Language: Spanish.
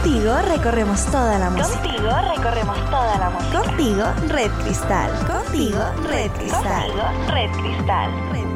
Contigo recorremos toda la música. Contigo recorremos toda la música. Contigo, Red Cristal. Contigo, Red Cristal. Contigo, Red Cristal.